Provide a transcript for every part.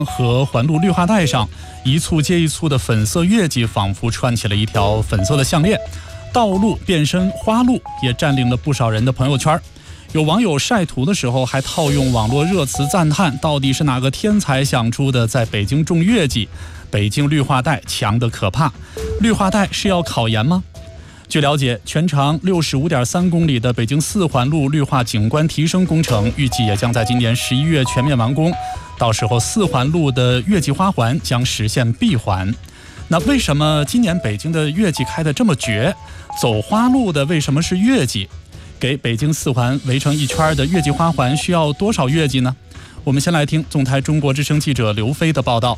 和环路绿化带上，一簇接一簇的粉色月季仿佛串起了一条粉色的项链，道路变身花路，也占领了不少人的朋友圈。有网友晒图的时候还套用网络热词赞叹，到底是哪个天才想出的在北京种月季？北京绿化带强得可怕，绿化带是要考研吗？据了解，全长65.3公里的北京4环路绿化景观提升工程预计也将在今年11月全面完工，到时候4环路的月季花环将实现闭环。那为什么今年北京的月季开得这么绝？走花路的为什么是月季？给北京4环围成一圈的月季花环需要多少月季呢？我们先来听总台中国之声记者刘飞的报道。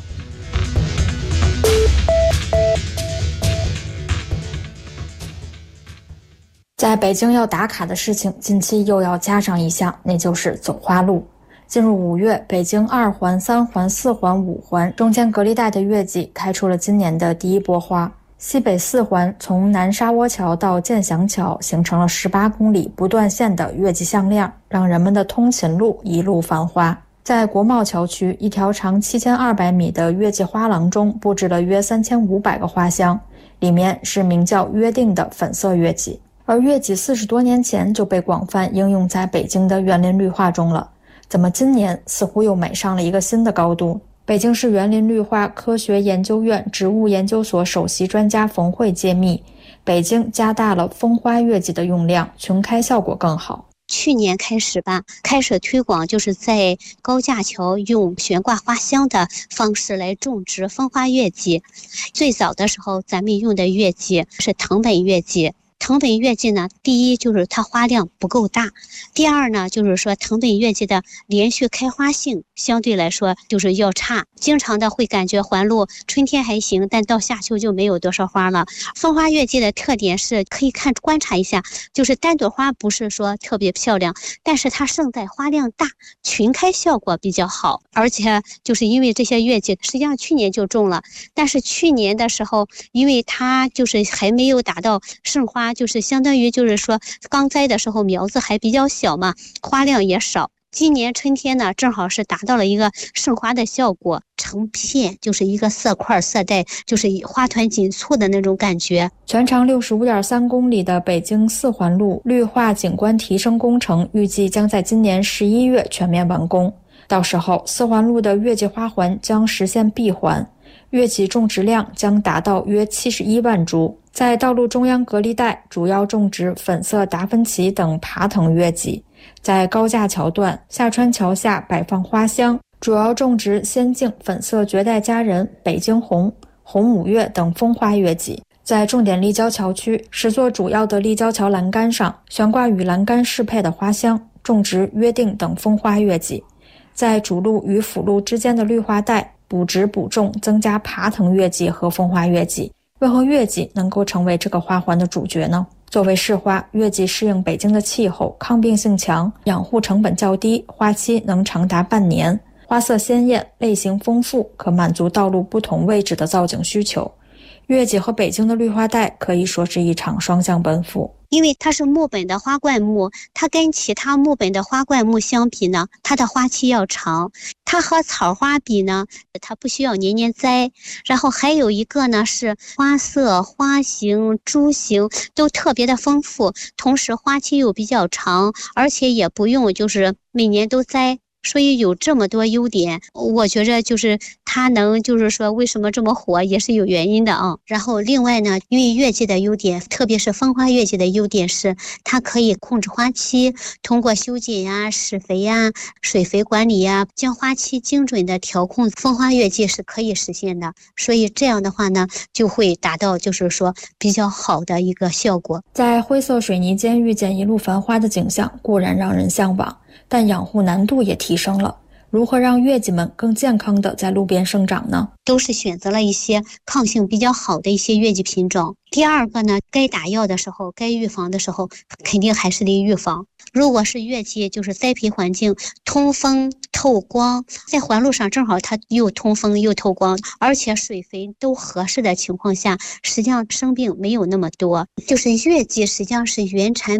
在北京要打卡的事情，近期又要加上一项，那就是走花路。进入5月，北京2环、3环、4环、5环中间隔离带的月季开出了今年的第一波花。西北4环从南沙窝桥到建祥桥形成了18公里不断线的月季项链，让人们的通勤路一路繁花。在国贸桥区，一条长7200米的月季花廊中布置了约3500个花箱，里面是名叫约定的粉色月季。而月季40多年前就被广泛应用在北京的园林绿化中了，怎么今年似乎又美上了一个新的高度？北京市园林绿化科学研究院植物研究所首席专家冯慧揭秘，北京加大了风花月季的用量，群开效果更好。 去年开始开始推广，就是在高架桥用悬挂花箱的方式来种植风花月季。最早的时候咱们用的月季是藤本月季。藤本月季呢，第一就是它花量不够大，第二呢就是说藤本月季的连续开花性相对来说就是要差，经常的会感觉环路春天还行，但到夏秋就没有多少花了。风花月季的特点是可以观察一下，就是单朵花不是说特别漂亮，但是它盛载花量大，群开效果比较好。而且就是因为这些月季实际上去年就种了，但是去年的时候因为它就是还没有达到盛花，就是相当于就是说刚栽的时候苗子还比较小嘛，花量也少。今年春天呢，正好是达到了一个盛花的效果，成片就是一个色块色带，就是花团锦簇的那种感觉。 全长65.3公里的北京4环路绿化景观提升工程预计将在今年11月全面完工，到时候4环路的月季花环将实现闭环，月季种植量将达到约71万株。在道路中央隔离带主要种植粉色达芬奇等爬藤月季，在高架桥段、下川桥下摆放花箱，主要种植仙境、粉色绝代佳人、北京红、红五月等风花月季。在重点立交桥区10座主要的立交桥栏杆上悬挂与栏杆适配的花箱，种植约定等风花月季。在主路与辅路之间的绿化带补植补种，增加爬藤月季和风花月季。为何月季能够成为这个花环的主角呢？作为市花，月季适应北京的气候，抗病性强，养护成本较低，花期能长达半年，花色鲜艳，类型丰富，可满足道路不同位置的造景需求。月季和北京的绿化带可以说是一场双向奔赴。 因为它是木本的花灌木，它跟其他木本的花灌木相比呢，它的花期要长。它和草花比呢，它不需要年年栽。然后还有一个呢是花色、花型、株型都特别的丰富，同时花期又比较长，而且也不用就是每年都栽。所以有这么多优点，我觉着就是它能就是说为什么这么火也是有原因的啊。然后另外呢，因为月季的优点，特别是风花月季的优点是它可以控制花期，通过修剪呀、施肥呀、水肥管理呀，将花期精准的调控，风花月季是可以实现的。所以这样的话呢，就会达到就是说比较好的一个效果。 在灰色水泥间遇见一路繁花的景象，固然让人向往，但养护难度也提升了。如何让月季们更健康地在路边生长呢？ 都是选择了一些抗性比较好的一些月季品种。第二个呢，该打药的时候，该预防的时候，肯定还是得预防。如果是月季，就是栽培环境通风透光，在环路上正好它又通风又透光，而且水肥都合适的情况下，实际上生病没有那么多。就是月季实际上是原产